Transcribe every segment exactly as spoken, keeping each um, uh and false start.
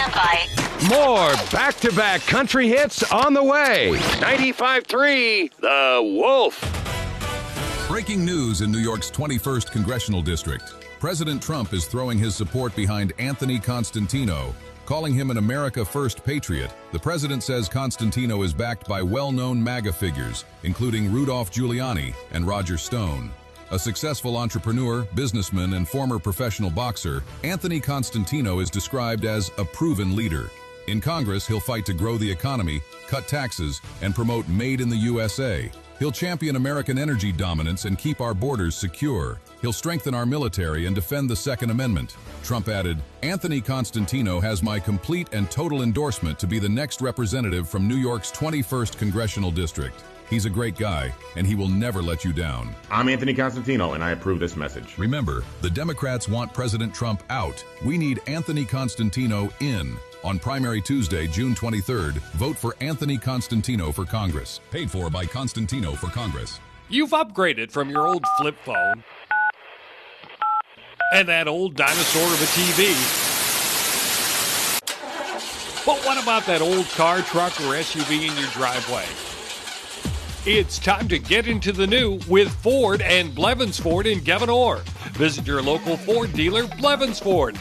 stand by. More back-to-back country hits on the way. ninety-five point three, The Wolf. Breaking news in New York's twenty-first Congressional District. President Trump is throwing his support behind Anthony Constantino, calling him an America First patriot. The president says Constantino is backed by well-known MAGA figures, including Rudolph Giuliani and Roger Stone. A successful entrepreneur, businessman, and former professional boxer, Anthony Constantino is described as a proven leader. In Congress, he'll fight to grow the economy, cut taxes, and promote Made in the U S A. He'll champion American energy dominance and keep our borders secure. He'll strengthen our military and defend the Second Amendment. Trump added, Anthony Constantino has my complete and total endorsement to be the next representative from New York's twenty-first Congressional District. He's a great guy, and he will never let you down. I'm Anthony Constantino, and I approve this message. Remember, the Democrats want President Trump out. We need Anthony Constantino in. On Primary Tuesday, June twenty-third, vote for Anthony Constantino for Congress. Paid for by Constantino for Congress. You've upgraded from your old flip phone and that old dinosaur of a T V. But what about that old car, truck, or S U V in your driveway? It's time to get into the new with Ford and Blevins Ford in Gavin Orr. Visit your local Ford dealer, Blevins Ford.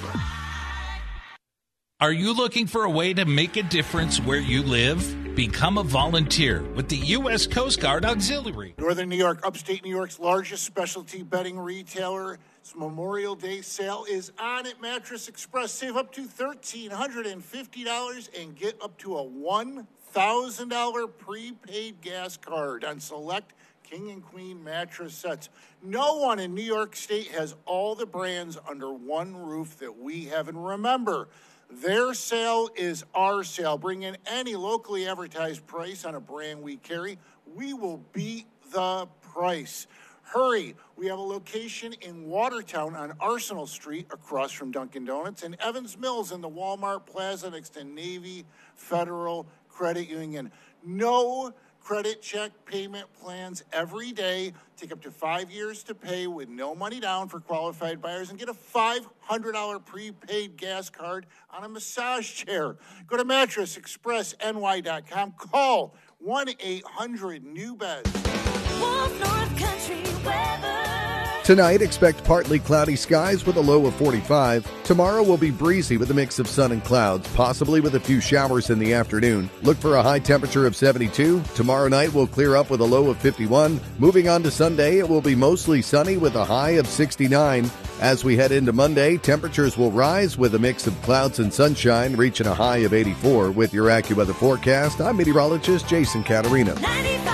Are you looking for a way to make a difference where you live? Become a volunteer with the U S Coast Guard Auxiliary. Northern New York, upstate New York's largest specialty bedding retailer. Its Memorial Day sale is on at Mattress Express. Save up to one thousand three hundred fifty dollars and get up to a one thousand dollars prepaid gas card on select King and Queen mattress sets. No one in New York State has all the brands under one roof that we have. And remember, their sale is our sale. Bring in any locally advertised price on a brand we carry. We will beat the price. Hurry. We have a location in Watertown on Arsenal Street across from Dunkin' Donuts, and Evans Mills in the Walmart Plaza next to Navy Federal Credit Union. No credit check payment plans every day. Take up to five years to pay with no money down for qualified buyers, and get a five hundred dollars prepaid gas card on a massage chair. Go to mattress express N Y dot com. Call one eight hundred new beds. Wolf North Country weather. Tonight, expect partly cloudy skies with a low of forty-five. Tomorrow will be breezy with a mix of sun and clouds, possibly with a few showers in the afternoon. Look for a high temperature of seventy-two. Tomorrow night will clear up with a low of fifty-one. Moving on to Sunday, it will be mostly sunny with a high of sixty-nine. As we head into Monday, temperatures will rise with a mix of clouds and sunshine, reaching a high of eighty-four. With your AccuWeather forecast, I'm meteorologist Jason Caterina.